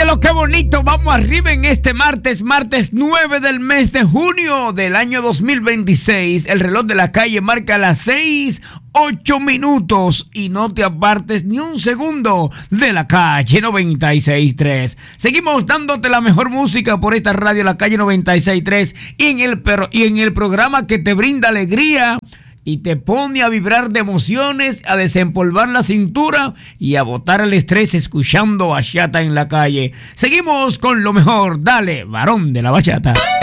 Óyelo, qué bonito. Vamos arriba en este martes 9 del mes de junio del año 2026. El reloj de la calle marca las 6:08 y no te apartes ni un segundo de la calle 96.3. Seguimos dándote la mejor música por esta radio, la calle 96.3, y en el programa que te brinda alegría y te pone a vibrar de emociones, a desempolvar la cintura y a botar el estrés escuchando bachata en la calle. Seguimos con lo mejor. Dale, varón de la bachata.